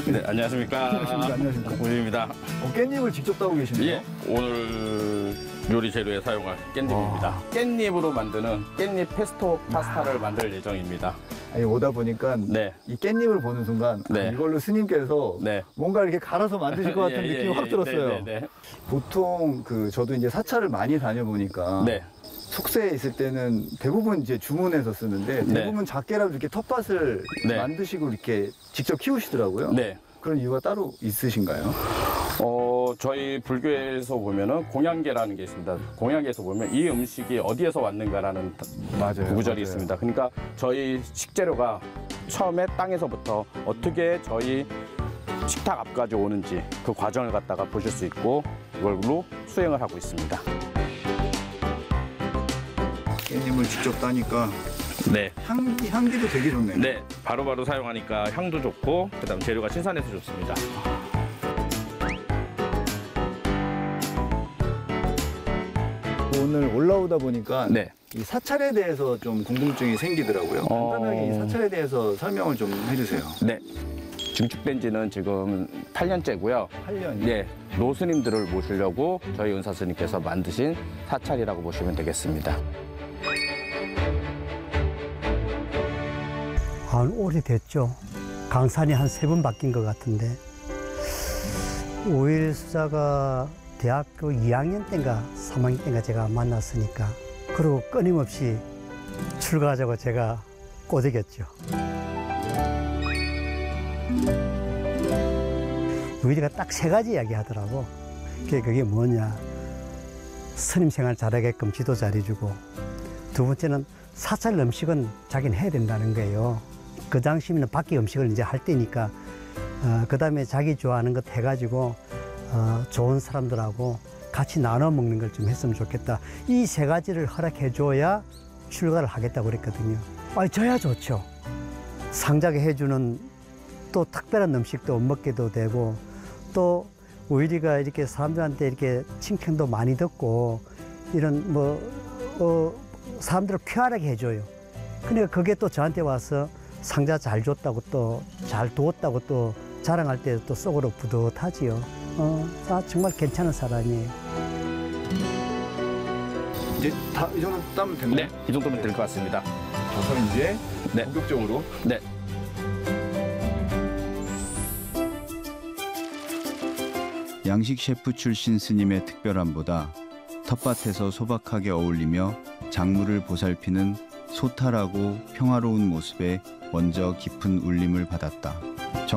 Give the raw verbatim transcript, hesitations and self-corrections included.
네, 안녕하십니까. 안녕하십니까. 안녕하십니까. 우리입니다. 어, 깻잎을 직접 따고 계시네요. 예, 오늘 요리 재료에 사용할 깻잎입니다. 와. 깻잎으로 만드는 깻잎 페스토 파스타를 만들 예정입니다. 아니, 오다 보니까 네. 이 깻잎을 보는 순간 네. 아, 이걸로 스님께서 네. 뭔가 이렇게 갈아서 만드실 것 같은 예, 예, 느낌이 예, 확 들었어요. 네, 네, 네. 보통 그 저도 이제 사찰을 많이 다녀보니까 네. 속세에 있을 때는 대부분 이제 주문해서 쓰는데 네. 대부분 작게라도 이렇게 텃밭을 네. 만드시고 이렇게 직접 키우시더라고요. 네. 그런 이유가 따로 있으신가요? 어, 저희 불교에서 보면은 공양계라는 게 있습니다. 공양계에서 보면 이 음식이 어디에서 왔는가라는 맞아요. 구절이 맞아요. 있습니다. 그러니까 저희 식재료가 처음에 땅에서부터 어떻게 저희 식탁 앞까지 오는지 그 과정을 갖다가 보실 수 있고 이걸로 수행을 하고 있습니다. 깻잎을 직접 따니까 네. 향기, 향기도 되게 좋네요. 네, 바로바로 사용하니까 향도 좋고 그다음 재료가 신선해서 좋습니다. 오늘 올라오다 보니까 네. 이 사찰에 대해서 좀 궁금증이 생기더라고요. 어. 간단하게 이 사찰에 대해서 설명을 좀 해주세요. 네. 증축된 지는 지금 팔 년째고요. 팔 년이. 네, 노스님들을 모시려고 저희 은사스님께서 만드신 사찰이라고 보시면 되겠습니다. 한 오래됐죠. 강산이 한 세 번 바뀐 것 같은데 오일 수자가 대학교 이 학년 때인가 삼 학년 때인가 제가 만났으니까 그리고 끊임없이 출가하자고 제가 꼬드겼죠. 우리가 딱 세 가지 이야기 하더라고. 그게, 그게 뭐냐. 스님 생활 잘하게끔 지도 잘해주고 두 번째는 사찰 음식은 자기는 해야 된다는 거예요. 그 당시에는 밖에 음식을 이제 할 때니까 어, 그 다음에 자기 좋아하는 것 해가지고 어, 좋은 사람들하고 같이 나눠 먹는 걸 좀 했으면 좋겠다. 이 세 가지를 허락해줘야 출가를 하겠다고 그랬거든요. 아, 저야 좋죠. 상자게 해주는 또 특별한 음식도 먹게도 되고 또 우리가 이렇게 사람들한테 이렇게 칭찬도 많이 듣고 이런 뭐 어, 사람들을 쾌활하게 해줘요. 그러니까 그게 또 저한테 와서 상자 잘 줬다고 또 잘 두었다고 또 자랑할 때 또 속으로 뿌듯하지요. 어, 아, 정말 괜찮은 사람이에요. 이제 다 이 정도 따면 됐나요? 네, 이 정도면 될 것 같습니다. 자, 그럼 이제 네. 본격적으로 네. 양식 셰프 출신 스님의 특별함보다 텃밭에서 소박하게 어울리며 작물을 보살피는 소탈하고 평화로운 모습에 먼저 깊은 울림을 받았다.